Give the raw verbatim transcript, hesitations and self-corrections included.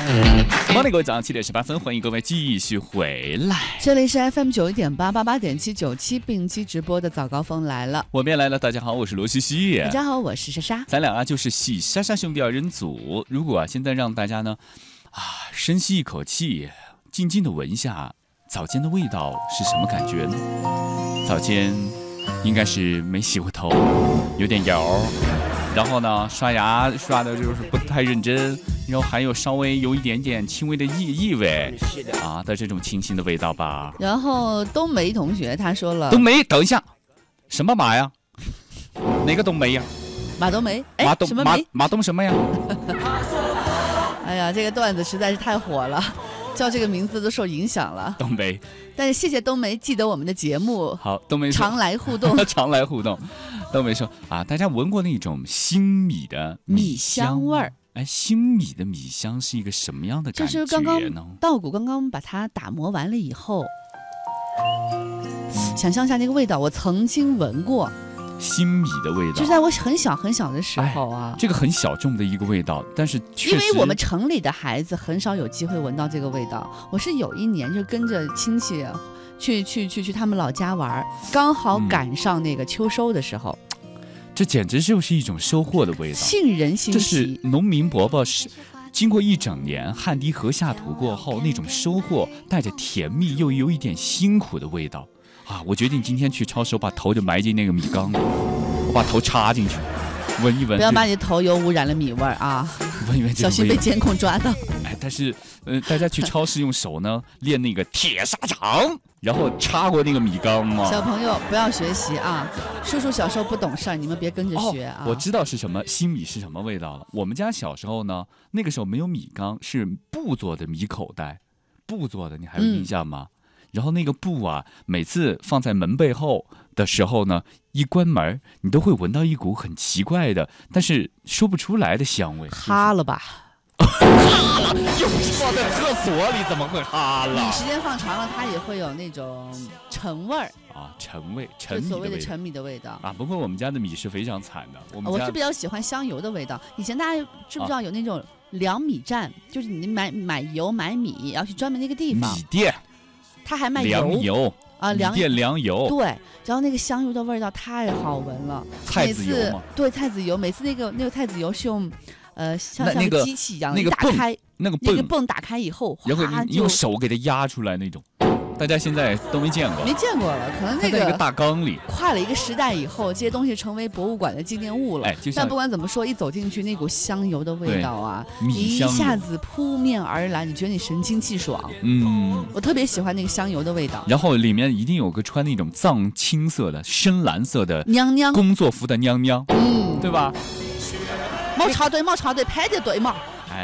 欢迎各位早上七点十八分，欢迎各位继续回来。 这里是 F M 九一点八八八点七九七并机直播的早高峰来了， 我们也来了。大家好，我是罗西西。 大家好，我是莎莎。 咱俩啊就是喜莎莎兄弟二人组。如果啊现在让大家呢啊深吸一口气，静静的闻一下早间的味道是什么感觉呢？早间应该是没洗过头，有点油，然后呢刷牙刷的就是不太认真，然后还有稍微有一点点轻微的异异味啊的这种清新的味道吧。 然后冬梅同学他说了， 冬梅，等一下，什么马呀？哪个冬梅呀？ 马冬梅？ 马冬什么梅？ 马马冬什么呀？ 哎呀，这个段子实在是太火了，叫这个名字都受影响了。 冬梅， 但是谢谢冬梅记得我们的节目， 好，冬梅常来互动， 常来互动。冬梅说啊，大家闻过那种新米的米香味儿？ 哎，新米的米香是一个什么样的感觉呢？ 就是刚刚稻谷刚刚把它打磨完了以后，想象一下那个味道，我曾经闻过。 新米的味道， 就在我很小很小的时候啊， 哎、这个很小众的一个味道，但是确实因为我们城里的孩子很少有机会闻到这个味道。我是有一年就跟着亲戚去去去去他们老家玩，刚好赶上那个秋收的时候， 嗯、这简直就是一种收获的味道， 沁人心脾。 这是农民伯伯是经过一整年汗滴禾下土过后那种收获，带着甜蜜又有一点辛苦的味道。啊！我决定今天去超市，我把头就埋进那个米缸，我把头插进去，闻一闻。 不要把你的头油污染了米味儿啊！ 闻一闻， 小心被监控抓到。 哎，但是，呃，大家去超市用手呢练那个铁砂掌，然后插过那个米缸嘛。 小朋友不要学习啊！叔叔小时候不懂事儿，你们别跟着学啊！ 哦、我知道是什么新米是什么味道了。我们家小时候呢，那个时候没有米缸，是布做的米口袋，布做的，你还有印象吗？嗯，然后那个布啊，每次放在门背后的时候呢，一关门，你都会闻到一股很奇怪的，但是说不出来的香味。 哈了吧？ 哈了，又放在厕所里，怎么会哈了？ 你时间放长了，它也会有那种陈味儿啊，陈味，陈米的味道， 所谓的陈米的味道啊。不过我们家的米是非常惨的，我们家、 哦、我是比较喜欢香油的味道。以前大家知不知道有那种粮米站，啊、就是你买买油买米要去专门那个地方， 米店。 他还卖油粮油啊，粮店粮油， 对，然后那个香油的味道太好闻了。 菜籽油吗？ 对，菜籽油，每次那个那个菜籽油是用，呃，像像个机器一样， 那个打开， 那个那个泵打开以后， 然后你用手给它压出来那种。大家现在都没见过， 没见过了，可能那个在一个大缸里， 跨了一个时代以后，这些东西成为博物馆的纪念物了。 哎，就但不管怎么说，一走进去，那股香油的味道啊， 米香一下子扑面而来，你觉得你神清气爽。 嗯， 我特别喜欢那个香油的味道。 然后里面一定有个穿那种藏青色的、深蓝色的娘娘工作服的娘娘， 嗯， 对吧？ 冒插队，冒插队，排的队嘛。